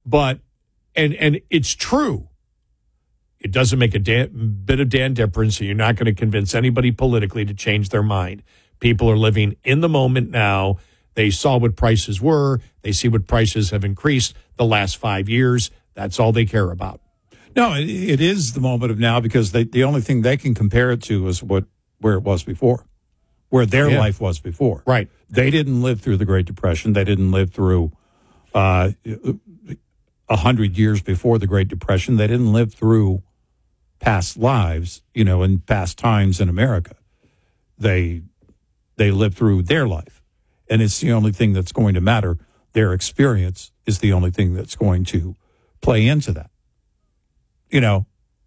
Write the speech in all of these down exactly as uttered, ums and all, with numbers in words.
But, and and it's true. It doesn't make a damn, bit of damn difference, and you're not going to convince anybody politically to change their mind. People are living in the moment now. They saw what prices were. They see what prices have increased the last five years. That's all they care about. No, it, it is the moment of now because they, the only thing they can compare it to is what where it was before, where their Yeah. life was before. Right. They didn't live through the Great Depression. They didn't live through uh, a hundred years before the Great Depression. They didn't live through past lives, you know, in past times in America. They they lived through their life, and it's the only thing that's going to matter. Their experience is the only thing that's going to play into that. You know,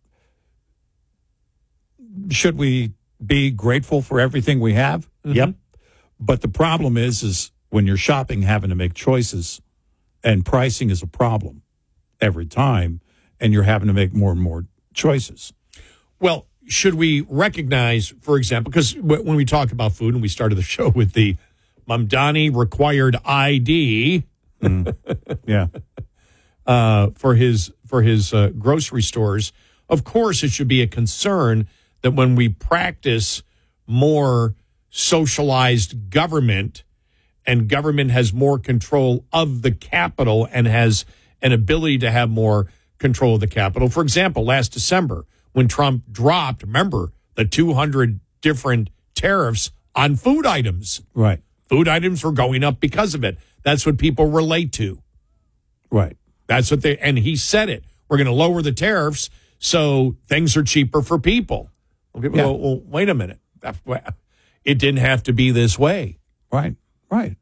should we be grateful for everything we have? Mm-hmm. Yep. But the problem is, is when you're shopping, having to make choices, and pricing is a problem every time, and you're having to make more and more choices. Well, should we recognize, for example, because w- when we talk about food, and we started the show with the Mamdani required I D Mm. Yeah. uh, for his for his uh, grocery stores, of course, it should be a concern that when we practice more socialized government and government has more control of the capital and has an ability to have more control of the capital. For example, last December, when Trump dropped, remember, the two hundred different tariffs on food items. Right. Food items were going up because of it. That's what people relate to. Right. That's what they, and he said it. We're going to lower the tariffs so things are cheaper for people. Well, people Yeah. go, well, wait a minute. It didn't have to be this way. Right. Right.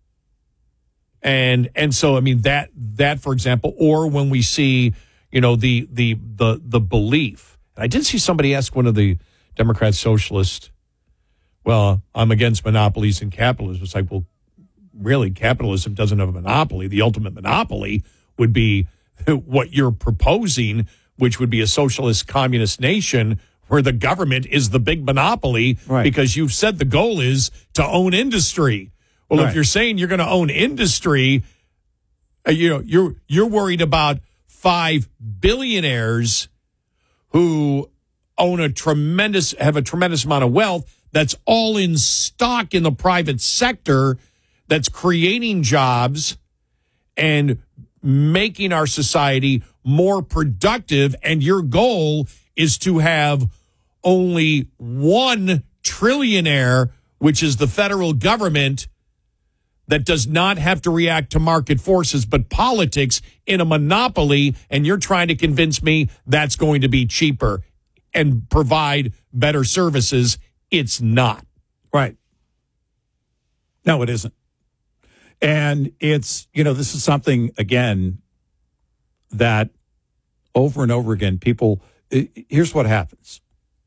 And and so I mean that that for example, or when we see, you know, the the the the belief. And I did see somebody ask one of the Democrat socialists, well, I'm against monopolies and capitalism. It's like, well, really, capitalism doesn't have a monopoly. The ultimate monopoly would be what you're proposing, which would be a socialist communist nation where the government is the big monopoly, Right. because you've said the goal is to own industry. Well, Right. if you're saying you're going to own industry, uh, you know, you're you're worried about five billionaires who own a tremendous have a tremendous amount of wealth that's all in stock in the private sector, that's creating jobs and making our society more productive, and your goal is to have only one trillionaire, which is the federal government, that does not have to react to market forces but politics in a monopoly, and you're trying to convince me that's going to be cheaper and provide better services. It's not. Right. No, it isn't. And it's, you know, this is something, again, that over and over again, people, it, here's what happens.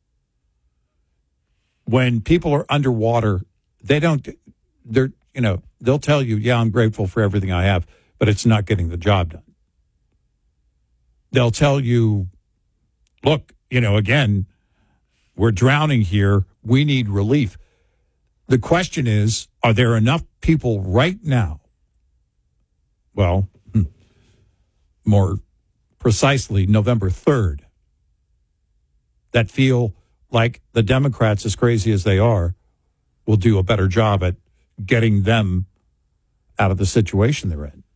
When people are underwater, they don't, they're, you know, they'll tell you, yeah, I'm grateful for everything I have, but it's not getting the job done. They'll tell you, look, you know, again, we're drowning here. We need relief. The question is, are there enough people right now? Well, more precisely, November third, that feel like the Democrats, as crazy as they are, will do a better job at getting them out of the situation they're in.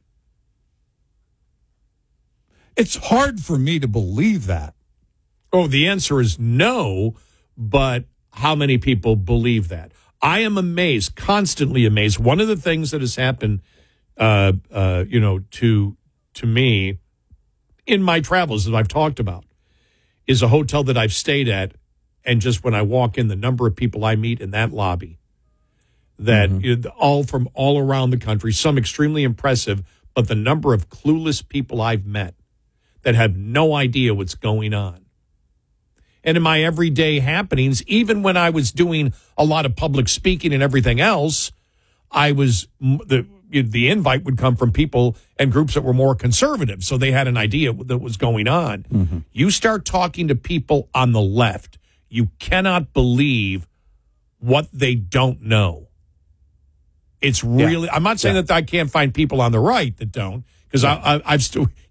It's hard for me to believe that. Oh, the answer is no, but how many people believe that? I am amazed, constantly amazed. One of the things that has happened, uh, uh, you know, to to me in my travels that I've talked about is a hotel that I've stayed at, and just when I walk in, the number of people I meet in that lobby, that Mm-hmm. you know, all from all around the country, some extremely impressive, but the number of clueless people I've met that have no idea what's going on. And in my everyday happenings, even when I was doing a lot of public speaking and everything else, I was the the invite would come from people and groups that were more conservative, so they had an idea that was going on. Mm-hmm. You start talking to people on the left, you cannot believe what they don't know. It's really, I'm not saying Yeah. that I can't find people on the right that don't, because I, I, I've still,